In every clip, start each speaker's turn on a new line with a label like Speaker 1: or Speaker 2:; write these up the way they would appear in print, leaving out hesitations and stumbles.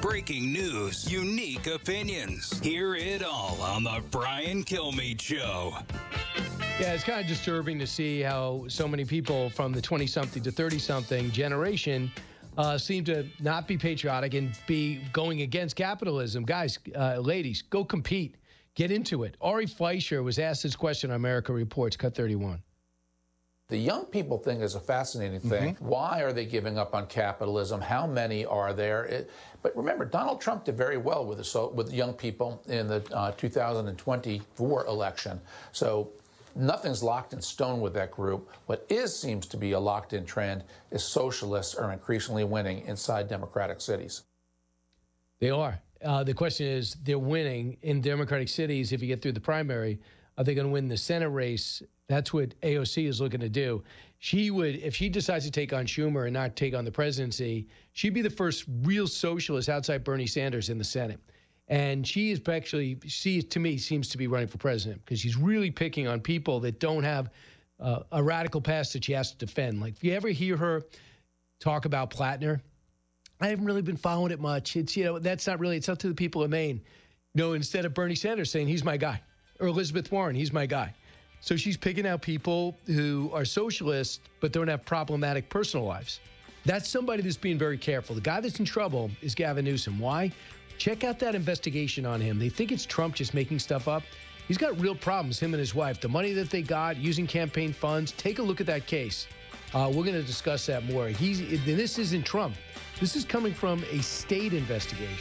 Speaker 1: breaking news, unique opinions. Hear it all on The Brian Kilmeade Show.
Speaker 2: Yeah, it's kind of disturbing to see how so many people from the 20-something to 30-something generation seem to not be patriotic and be going against capitalism. Guys, ladies, go compete. Get into it. Ari Fleischer was asked this question on America Reports, Cut 31.
Speaker 3: The young people thing is a fascinating thing. Why are they giving up on capitalism? How many are there? But remember, Donald Trump did very well with young people in the 2024 election. So nothing's locked in stone with that group. What seems to be a locked-in trend is socialists are increasingly winning inside Democratic cities.
Speaker 2: They are. The question is, they're winning in Democratic cities. If you get through the primary, are they going to win the Senate race? That's what AOC is looking to do. She would, if she decides to take on Schumer and not take on the presidency, she'd be the first real socialist outside Bernie Sanders in the Senate. And she is actually, she, to me, seems to be running for president because she's really picking on people that don't have a radical past that she has to defend. Like, if you ever hear her talk about Plattner, I haven't really been following it much. It's, that's not really, it's up to the people of Maine. Instead of Bernie Sanders saying, he's my guy, or Elizabeth Warren, he's my guy. So she's picking out people who are socialists but don't have problematic personal lives. That's somebody that's being very careful. The guy that's in trouble is Gavin Newsom. Why? Check out that investigation on him. They think it's Trump just making stuff up. He's got real problems, him and his wife. The money that they got, using campaign funds. Take a look at that case. We're going to discuss that more. This isn't Trump. This is coming from a state investigation.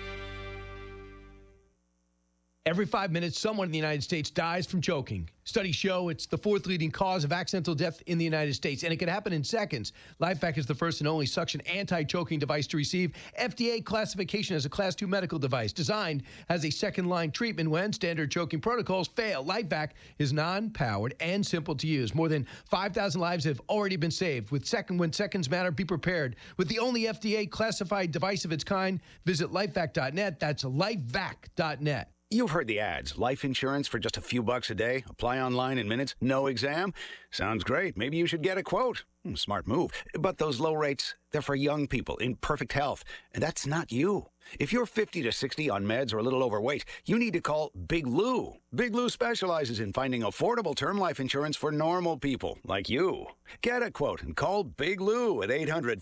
Speaker 2: Every 5 minutes, someone in the United States dies from choking. Studies show it's the fourth leading cause of accidental death in the United States, and it can happen in seconds. LifeVac is the first and only suction anti-choking device to receive FDA classification as a Class II medical device, designed as a second-line treatment when standard choking protocols fail. LifeVac is non-powered and simple to use. More than 5,000 lives have already been saved. When seconds matter, be prepared. With the only FDA-classified device of its kind, visit lifevac.net. That's lifevac.net.
Speaker 4: You've heard the ads. Life insurance for just a few bucks a day. Apply online in minutes. No exam. Sounds great. Maybe you should get a quote. Smart move. But those low rates, they're for young people in perfect health. And that's not you. If you're 50 to 60 on meds or a little overweight, you need to call Big Lou. Big Lou specializes in finding affordable term life insurance for normal people like you. Get a quote and call Big Lou at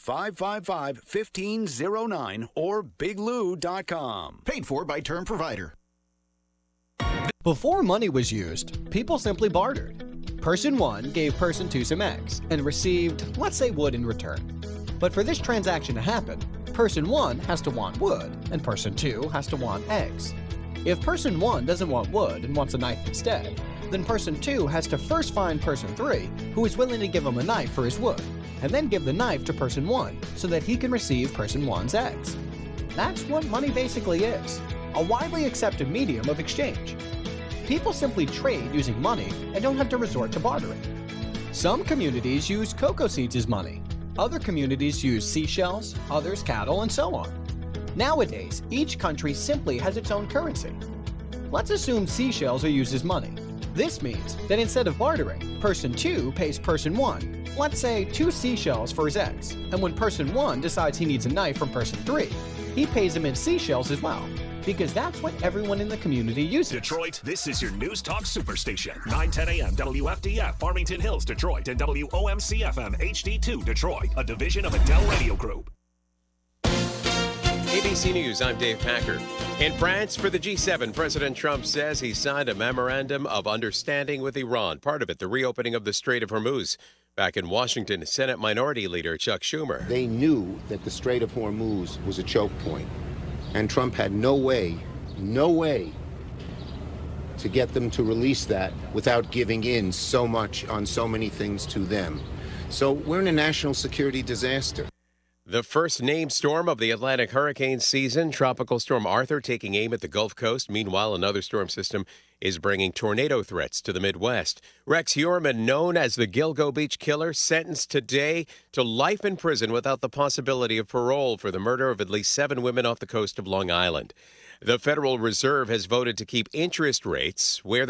Speaker 4: 800-555-1509 or biglou.com.
Speaker 5: Paid for by Term Provider.
Speaker 6: Before money was used, people simply bartered. Person 1 gave Person 2 some eggs and received, let's say, wood in return. But for this transaction to happen, Person 1 has to want wood and Person 2 has to want eggs. If Person 1 doesn't want wood and wants a knife instead, then Person 2 has to first find Person 3 who is willing to give him a knife for his wood, and then give the knife to Person 1 so that he can receive Person 1's eggs. That's what money basically is, a widely accepted medium of exchange. People simply trade using money and don't have to resort to bartering. Some communities use cocoa seeds as money. Other communities use seashells, others cattle, and so on. Nowadays, each country simply has its own currency. Let's assume seashells are used as money. This means that instead of bartering, Person 2 pays Person 1, let's say 2 seashells for his eggs, and when Person 1 decides he needs a knife from Person 3, he pays him in seashells as well, because that's what everyone in the community uses.
Speaker 7: Detroit, this is your News Talk Superstation. 9:10 a.m. WFDF, Farmington Hills, Detroit, and WOMC-FM HD2, Detroit, a division of Adele Radio Group.
Speaker 8: ABC News, I'm Dave Packer. In France, for the G7, President Trump says he signed a memorandum of understanding with Iran, part of it the reopening of the Strait of Hormuz. Back in Washington, Senate Minority Leader Chuck Schumer.
Speaker 9: They knew that the Strait of Hormuz was a choke point. And Trump had no way to get them to release that without giving in so much on so many things to them. So we're in a national security disaster.
Speaker 8: The first named storm of the Atlantic hurricane season, Tropical Storm Arthur, taking aim at the Gulf Coast. Meanwhile, another storm system is bringing tornado threats to the Midwest. Rex Heuermann, known as the Gilgo Beach Killer, sentenced today to life in prison without the possibility of parole for the murder of at least 7 women off the coast of Long Island. The Federal Reserve has voted to keep interest rates where